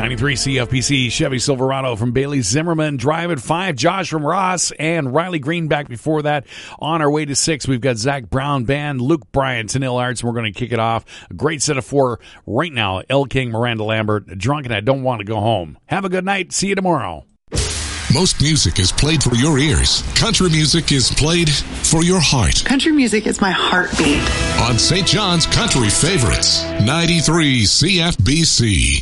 93 CFPC Chevy Silverado from Bailey Zimmerman. Drive at 5. Josh from Ross and Riley Green back before that. On our way to 6, we've got Zach Brown Band, Luke Bryan, Tenille Arts, and we're going to kick it off. A great set of 4 right now. El King, Miranda Lambert, Drunk and I Don't Want to Go Home. Have a good night. See you tomorrow. Most music is played for your ears. Country music is played for your heart. Country music is my heartbeat. On St. John's Country Favorites, 93 CFBC.